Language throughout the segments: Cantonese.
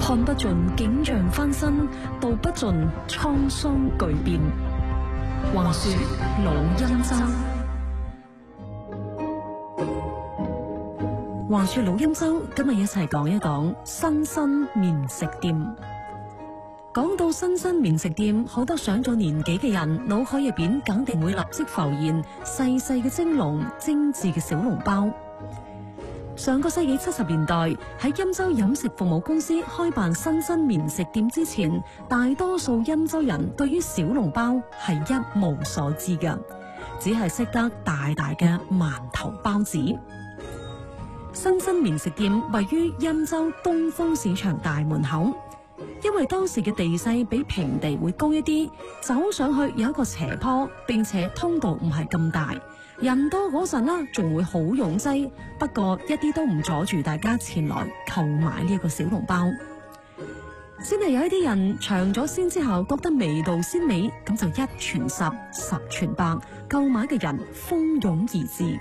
看不盡景象翻新，道不盡滄桑巨變。話說老欽州。話說老欽州，今日一齊講一講新新麵食店。講到新新麵食店，好多上咗年紀嘅人腦海入邊肯定會立即浮現細細嘅蒸籠、精緻嘅小籠包。上個世紀70年代，喺欽州飲食服務公司開辦新新麵食店之前，大多數欽州人對於小籠包係一無所知嘅，只係識得大大嘅饅頭包子。新新麵食店位於欽州東風市場大門口，因為當時嘅地勢比平地會高一啲，走上去有一個斜坡，並且通道唔係咁大。人多嗰陣啦，仲會好擁擠，不過一啲都唔阻住大家前來購買呢一個小籠包。先係有一啲人嘗咗先之後，覺得味道鮮美，咁就一傳十，十傳百，購買嘅人蜂擁而至。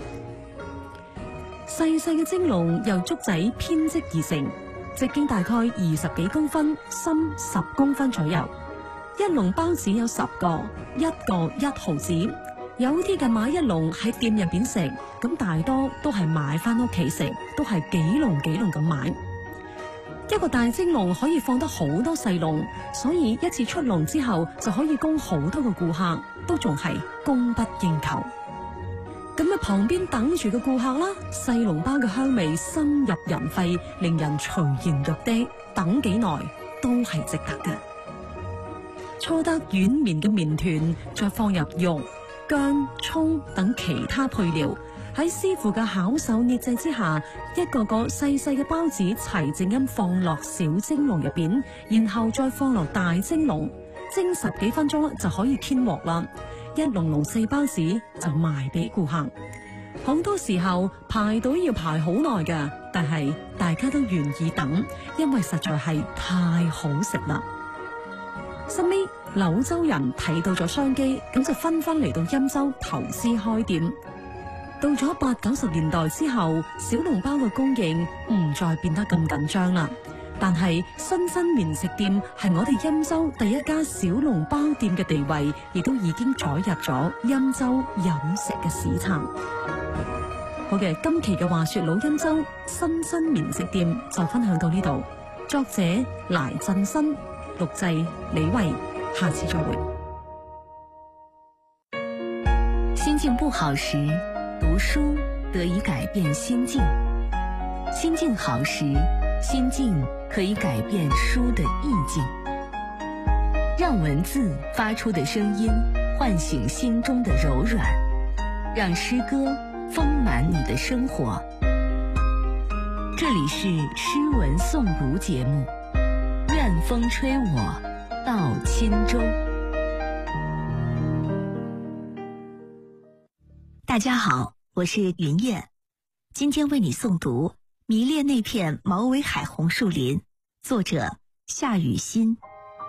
細細嘅蒸籠由竹仔編織而成，直徑大概20幾公分，深10公分左右。一籠包子有10個，一個1毫子。有啲嘅買一籠喺店入邊食，咁大多都係買翻屋企食，都係幾籠幾籠咁買。一個大蒸籠可以放得好多細籠，所以一次出籠之後就可以供好多個顧客，都仲係供不應求。咁啊，旁邊等住嘅顧客啦，細籠包嘅香味深入人肺，令人隨然欲滴，等幾耐都係值得嘅。搓得軟綿嘅麵團，再放入肉、薑、蔥等其他配料，喺師傅嘅巧手捏製之下，一個個細細嘅包子齊整咁放落小蒸籠入邊，然後再放落大蒸籠，蒸10幾分鐘就可以天鑊啦。一籠籠細包子就賣俾顧客。好多時候排隊要排好耐㗎，但係大家都願意等，因為實在係太好食啦。後尾柳州人睇到咗商機，咁就紛紛嚟到欽州投資開店。到咗80、90年代之後，小籠包嘅供應唔再變得咁緊張啦。但係新新麵食店係我哋欽州第一家小籠包店嘅地位，亦都已經載入咗欽州飲食嘅史冊。好嘅，今期嘅話說老欽州新新麵食店就分享到呢度。作者賴振新，錄製李慧，下次再會。 心境不好時，讀書得以改變心境；心境好時，心境可以改變書的意境。讓文字發出的聲音喚醒心中的柔軟，讓詩歌豐滿你的生活。這裡是詩文誦讀節目，願風吹我到欽州。大家好，我是雲燕，今天為你誦讀《迷戀那片毛尾海紅樹林》，作者夏雨欣。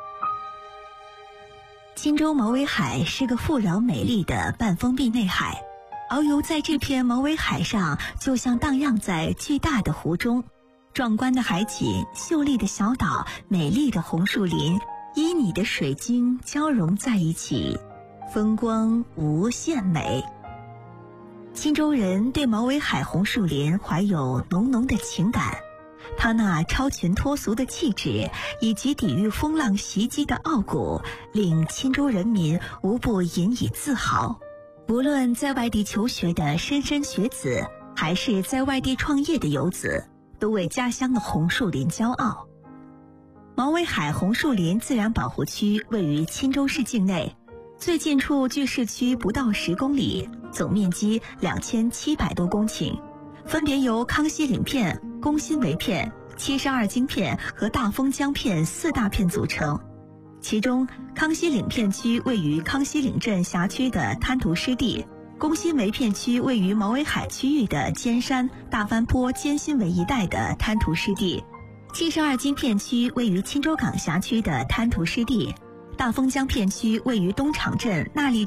欽州毛尾海是個富饒美麗的半封閉內海，遨遊在這片毛尾海上，就像蕩漾在巨大的湖中。壯觀的海景，秀麗的小島，美麗的紅樹林，旖旎的水晶交融在一起，風光無限美。欽州人對毛尾海紅樹林懷有濃濃的情感，它那超群脫俗的氣質以及抵禦風浪襲擊的傲骨，令欽州人民無不引以自豪。無論在外地求學的莘莘學子，還是在外地創業的游子，都為家鄉的紅樹林驕傲。毛尾海紅樹林自然保護區位於欽州市境內，最近處距市區不到10公里，總面積2700多公頃，分別由康熙嶺片、工薪圍片、72京片和大豐江片4大片組成。其中康熙嶺片區位於康熙嶺鎮轄區的灘塗濕地，工薪圍片區位於毛尾海區域的尖山、大帆坡、尖新圍一帶的灘塗濕地，72京片區位於欽州港轄區的灘塗濕地，大豐江片區位於東廠鎮納利